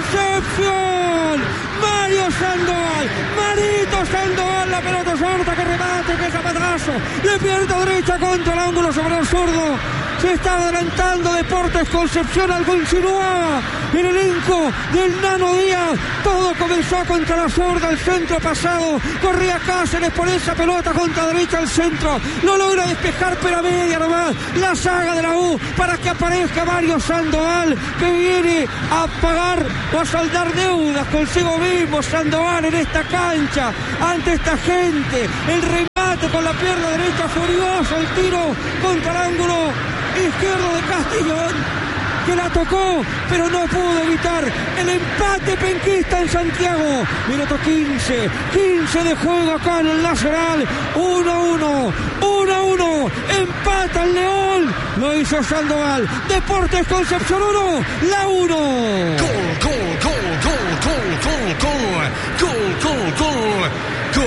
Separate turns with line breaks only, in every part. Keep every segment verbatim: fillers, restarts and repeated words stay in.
Concepción. Mario Sandoval, Marito Sandoval, la pelota sorda, que remate, que zapatazo, de pierna derecha contra el ángulo sobre el zurdo. Se está adelantando Deportes Concepción al continuar el elenco del Nano Díaz. Todo comenzó contra la zurda, el centro pasado. Corría Cáceres por esa pelota contra derecha al centro. No logra despejar, pero a media nomás. La saga de la U para que aparezca Mario Sandoval, que viene a pagar o a saldar deudas consigo mismo. Sandoval en esta cancha, ante esta gente. El remate con la pierna derecha, furioso el tiro contra el ángulo izquierdo de Castellón, que la tocó, pero no pudo evitar el empate penquista en Santiago. Minuto quince, quince de juego acá en el Nacional. uno a uno, uno a uno, empata el León. Lo hizo Sandoval. Deportes Concepción uno, la uno.
Gol, gol, gol, gol, gol, gol, gol, gol, gol, gol,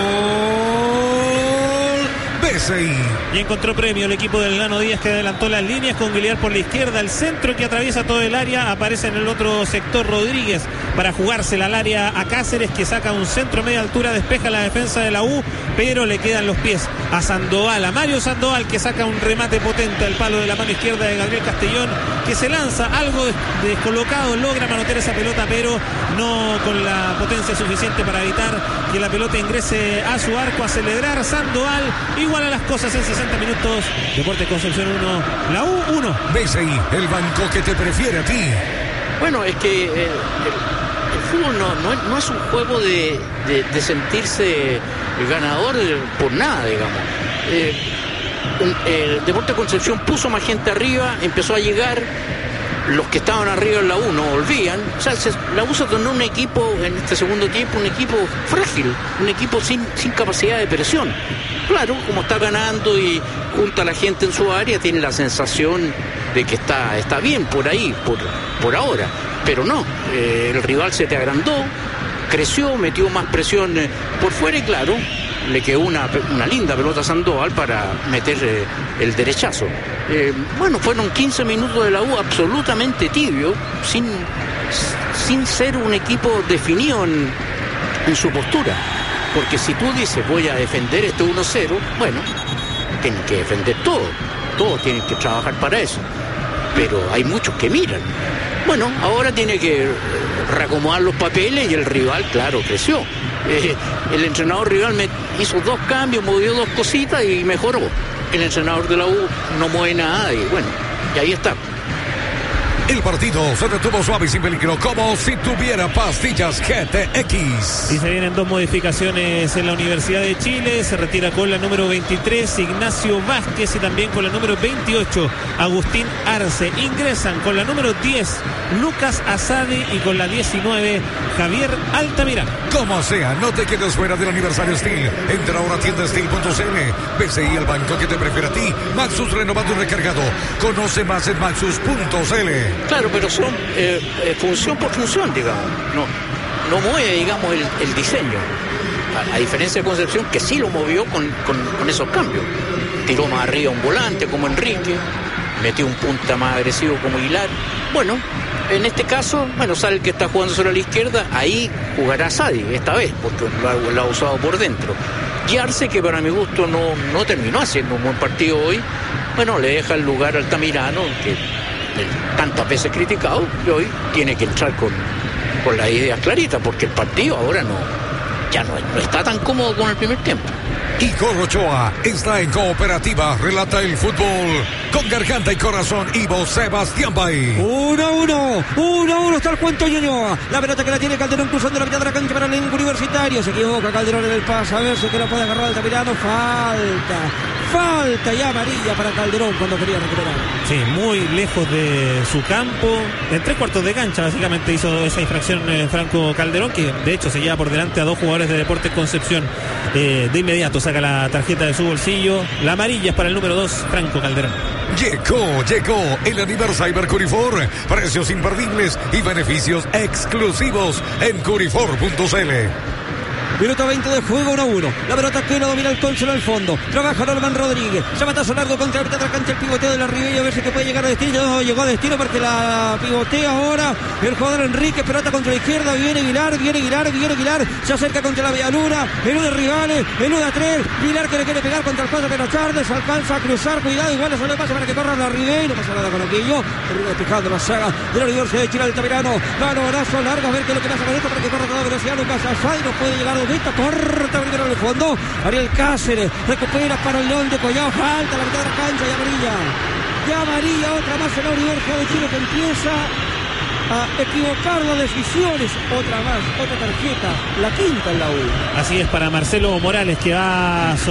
gol. B C I.
Y encontró premio el equipo del Nano Díaz, que adelantó las líneas con Guiliar por la izquierda, el centro que atraviesa todo el área. Aparece en el otro sector Rodríguez para jugársela al área a Cáceres, que saca un centro a media altura, despeja la defensa de la U, pero le quedan los pies a Sandoval, a Mario Sandoval, que saca un remate potente al palo de la mano izquierda de Gabriel Castellón, que se lanza algo descolocado, logra manotear esa pelota, pero no con la potencia suficiente para evitar que la pelota ingrese a su arco. A celebrar Sandoval, igual a las cosas en sesenta minutos. Deportes Concepción uno, la U uno.
B C I, el banco que te prefiere a ti.
Bueno, es que el, el, el fútbol no, no, es, no es un juego de, de, de sentirse ganador por nada, digamos. Eh, el Deportes Concepción puso más gente arriba, empezó a llegar. Los que estaban arriba en la U no volvían. O sea, se, la U se tornó un equipo en este segundo tiempo, un equipo frágil, un equipo sin, sin capacidad de presión. Claro, como está ganando y junta a la gente en su área, tiene la sensación de que está, está bien por ahí, por, por ahora. Pero no, eh, el rival se te agrandó, creció, metió más presión eh, por fuera y claro, le quedó una, una linda pelota a Sandoval para meter eh, el derechazo. Eh, bueno, fueron quince minutos de la U absolutamente tibio, sin, sin ser un equipo definido en, en su postura. Porque si tú dices voy a defender este uno cero, bueno, tienen que defender todo, todos tienen que trabajar para eso. Pero hay muchos que miran. Bueno, ahora tiene que reacomodar los papeles y el rival, claro, creció. Eh, el entrenador rival me hizo dos cambios, movió dos cositas y mejoró. El entrenador de la U no mueve nada y bueno, y ahí está.
El partido se detuvo suave y sin peligro, como si tuviera pastillas G T X.
Y se vienen dos modificaciones en la Universidad de Chile. Se retira con la número veintitrés Ignacio Vázquez y también con la número veintiocho Agustín Arce. Ingresan con la número diez Lucas Asadi y con la diecinueve Javier Altamirano.
Como sea, no te quedes fuera del aniversario Steel. Entra ahora a tienda steel punto c l. B C I, el banco que te prefiere a ti. Maxus renovado y recargado. Conoce más en maxus punto c l.
Claro, pero son eh, eh, función por función, digamos. No, no mueve, digamos, el, el diseño. A, a diferencia de Concepción, que sí lo movió con, con, con esos cambios. Tiró más arriba un volante como Enrique, metió un punta más agresivo como Aguilar. Bueno, en este caso, bueno, sale el que está jugando sobre la izquierda, ahí jugará Sadi esta vez, porque lo ha, lo ha usado por dentro. Y Arce, que para mi gusto no, no terminó haciendo un buen partido hoy, bueno, le deja el lugar al Altamirano, que tantas veces criticado, y hoy tiene que entrar con, con las ideas claritas, porque el partido ahora no ya no, no está tan cómodo con el primer tiempo.
Igor Ochoa está en Cooperativa, relata el fútbol con garganta y corazón. Ivo Sebastián Bay.
uno a uno, uno a uno está el cuento Ñuñoa. La pelota que la tiene Calderón cruzando la mitad de la cancha para el elenco universitario. Se equivoca Calderón en el pase, a ver si que la puede agarrar Altamirano. Falta. Falta y amarilla para Calderón cuando quería recuperar.
Sí, muy lejos de su campo. En tres cuartos de cancha básicamente hizo esa infracción eh, Franco Calderón, que de hecho se lleva por delante a dos jugadores de Deportes Concepción. Eh, de inmediato saca la tarjeta de su bolsillo. La amarilla es para el número dos, Franco Calderón.
Llegó, llegó el aniversario Curifor. Precios imperdibles y beneficios exclusivos en curifor punto c l.
Minuto veinte de juego, uno a uno. La pelota que lo domina el Consuelo al fondo. Trabaja Norman Rodríguez. Llamatazo largo contra la mitad de la cancha. El pivoteo de la Ribey. A ver si que puede llegar a destino. No llegó a destino porque la pivotea ahora el jugador Enrique. Pelota contra la izquierda. Viene Aguilar, viene Aguilar, viene Aguilar. Se acerca contra la Medialuna. Eluda rivales. Eluda tres. Aguilar que le quiere pegar contra el paso de Charles. Alcanza a cruzar. Cuidado. Igual le sale pase para que corra la Ribey. No pasa nada con aquello. Termina despejando la saga de la Universidad de Chile Altamirano. Mano, brazo largo. A ver qué es lo que pasa con esto para que corra toda velocidad. Lucas Asfay no puede llegar a vista. Corta primero en el fondo. Ariel Cáceres recupera para el León de Collao. Falta la mitad de la cancha y amarilla. Y amarilla otra más en la Universidad de Chile que empieza a equivocar las decisiones. Otra más, otra tarjeta. La quinta en la U.
Así es para Marcelo Morales que va